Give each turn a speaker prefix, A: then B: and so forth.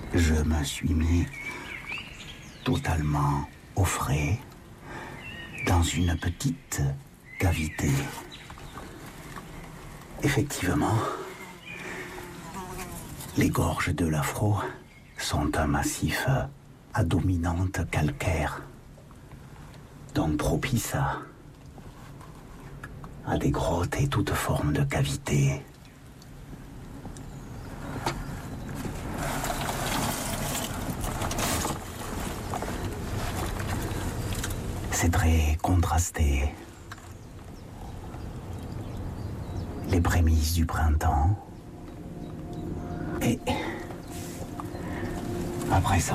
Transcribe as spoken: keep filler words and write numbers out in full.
A: je me suis mis totalement au frais dans une petite cavité. Effectivement, les gorges de l'Afro sont un massif à dominante calcaire, donc propice à, à des grottes et toutes formes de cavités. C'est très contrasté. Les prémices du printemps et à présent